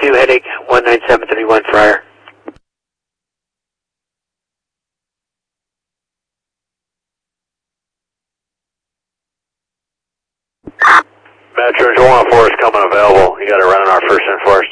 2 headache 19731 Friar. Metro 114 is coming available. You got to run in our first and force.